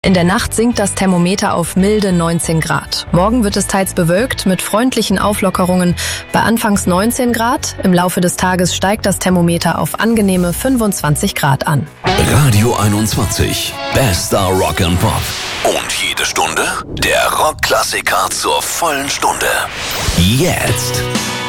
In der Nacht sinkt das Thermometer auf milde 19 Grad. Morgen wird es teils bewölkt mit freundlichen Auflockerungen bei anfangs 19 Grad. Im Laufe des Tages steigt das Thermometer auf angenehme 25 Grad an. Radio 21. Bester Rock and Pop. Und jede Stunde der Rockklassiker zur vollen Stunde. Jetzt.